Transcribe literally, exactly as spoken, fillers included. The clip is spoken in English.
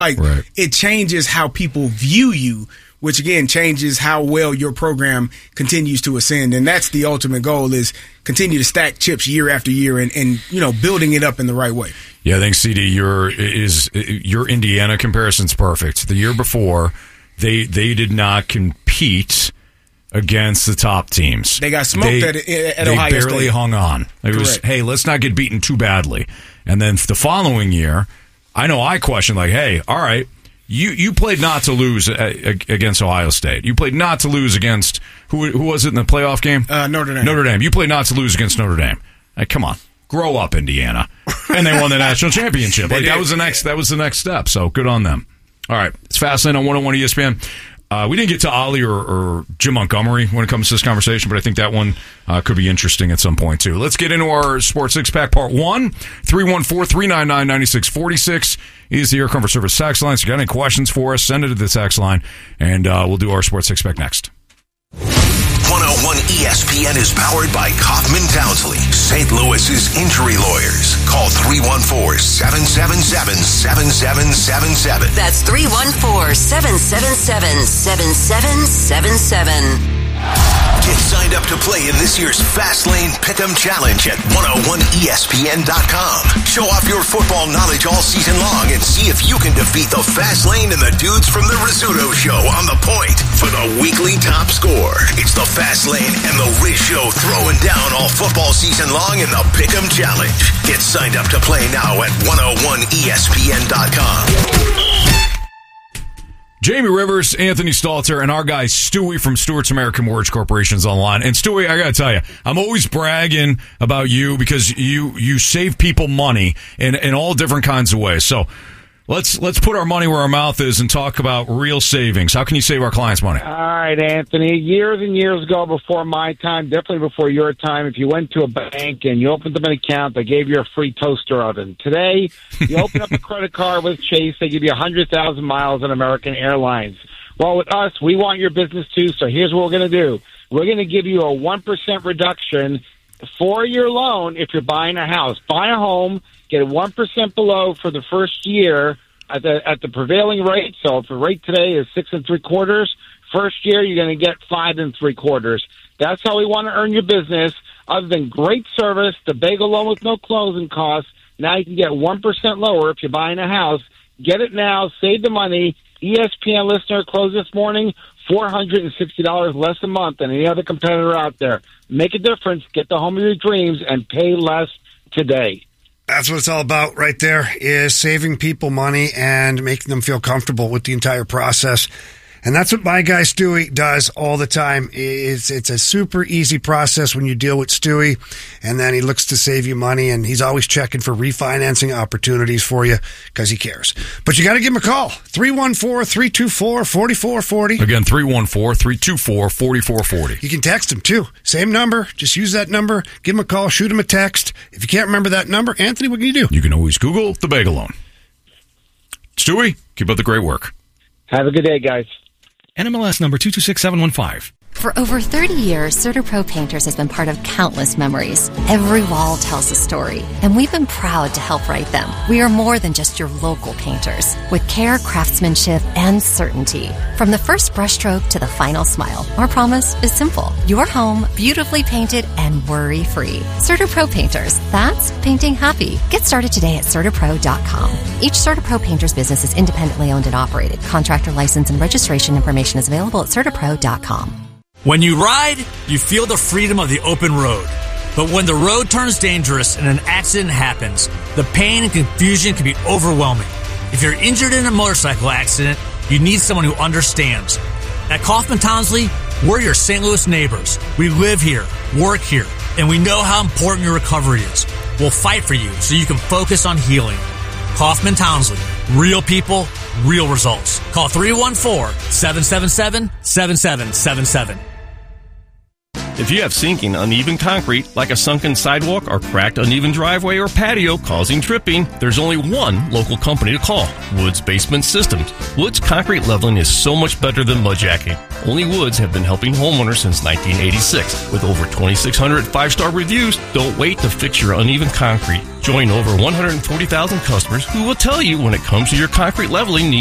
Like, right. It changes how people view you, which again changes how well your program continues to ascend. And that's the ultimate goal, is continue to stack chips year after year and, and you know, building it up in the right way. Yeah, I think, C D, your is your Indiana comparison's perfect. The year before, they they did not compete against the top teams. They got smoked they, at, at they Ohio State. They barely hung on. It Correct. was, hey, let's not get beaten too badly. And then the following year, I know I questioned, like, hey, all right, you, you played not to lose against Ohio State. You played not to lose against, who who was it in the playoff game? Uh, Notre Dame. Notre Dame. You played not to lose against Notre Dame. Like, come on. Grow up, Indiana. And they won the national championship. Like, that was the next that was the next step. So good on them. All right. It's Fastlane on one oh one E S P N. Uh, we didn't get to Ali or, or Jim Montgomery when it comes to this conversation, but I think that one uh, could be interesting at some point, too. Let's get into our Sports Six-Pack Part one. three one four, three nine nine, nine six four six is the Air Comfort Service text line. So if you got any questions for us, send it to the text line, and uh, we'll do our Sports Six-Pack next. one oh one E S P N is powered by Kaufman Townsley, Saint Louis's injury lawyers. Call three one four, seven seven seven, seven seven seven seven. That's three one four, seven seven seven, seven seven seven seven. Get signed up to play in this year's Fastlane Pick'em Challenge at one oh one E S P N dot com. Show off your football knowledge all season long and see if you can defeat the Fastlane and the dudes from the Rizzuto Show on the point for the weekly top score. It's the Fastlane and the Riz Show throwing down all football season long in the Pick'em Challenge. Get signed up to play now at one oh one E S P N dot com. Jamie Rivers, Anthony Stalter, and our guy Stewie from Stewart's American Mortgage Corporation is online. And Stewie, I gotta tell you, I'm always bragging about you because you you save people money in in all different kinds of ways. So let's let's put our money where our mouth is and talk about real savings. How can you save our clients money? All right, Anthony. Years and years ago, before my time, definitely before your time, if you went to a bank and you opened them an account, they gave you a free toaster oven. Today, you open up a credit card with Chase, they give you one hundred thousand miles on American Airlines. Well, with us, we want your business too, so here's what we're going to do. We're going to give you a one percent reduction for your loan if you're buying a house. Buy a home, get one percent below for the first year at the at the prevailing rate. So if the rate today is six and three quarters, first year you're going to get five and three quarters. That's how we want to earn your business. Other than great service, the bagel loan with no closing costs. Now you can get one percent lower if you're buying a house. Get it now. Save the money. E S P N listener closed this morning, four hundred sixty dollars less a month than any other competitor out there. Make a difference. Get the home of your dreams and pay less today. That's what it's all about right there, is saving people money and making them feel comfortable with the entire process. And that's what my guy Stewie does all the time. It's, it's a super easy process when you deal with Stewie, and then he looks to save you money, and he's always checking for refinancing opportunities for you because he cares. But you got to give him a call, three one four, three two four, four four four zero. Again, three one four, three two four, four four four zero. You can text him, too. Same number. Just use that number. Give him a call. Shoot him a text. If you can't remember that number, Anthony, what can you do? You can always Google the bagel loan. Stewie, keep up the great work. Have a good day, guys. N M L S number two two six seven one five. For over thirty years, CertaPro Painters has been part of countless memories. Every wall tells a story, and we've been proud to help write them. We are more than just your local painters, with care, craftsmanship, and certainty. From the first brushstroke to the final smile, our promise is simple. Your home, beautifully painted and worry-free. CertaPro Painters, that's painting happy. Get started today at Certa Pro dot com. Each CertaPro Painters business is independently owned and operated. Contractor license and registration information is available at Certa Pro dot com. When you ride, you feel the freedom of the open road. But when the road turns dangerous and an accident happens, the pain and confusion can be overwhelming. If you're injured in a motorcycle accident, you need someone who understands. At Kaufman Townsley, we're your Saint Louis neighbors. We live here, work here, and we know how important your recovery is. We'll fight for you so you can focus on healing. Kaufman Townsley. Real people, real results. Call three one four, seven seven seven, seven seven seven seven. If you have sinking, uneven concrete, like a sunken sidewalk or cracked, uneven driveway or patio causing tripping, there's only one local company to call, Woods Basement Systems. Woods concrete leveling is so much better than mudjacking. Only Woods have been helping homeowners since nineteen eighty-six. With over twenty-six hundred five-star reviews, don't wait to fix your uneven concrete. Join over one hundred forty thousand customers who will tell you when it comes to your concrete leveling needs.